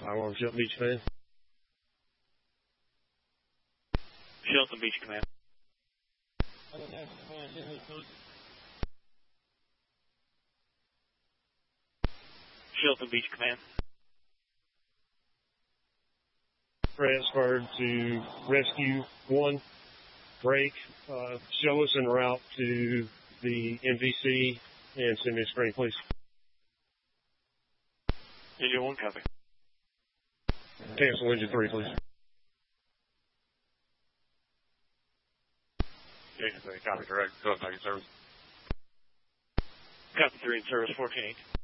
Highway Shelton Beach Command. Shelton Beach Command. Shelton Beach Command. Transferred to Rescue 1. Break. Show us en route to the NVC and send me a screen, please. Engine 1, copy. Cancel engine 3, please. Engine 3, copy, direct. Go back in service. Copy 3 in service, 14.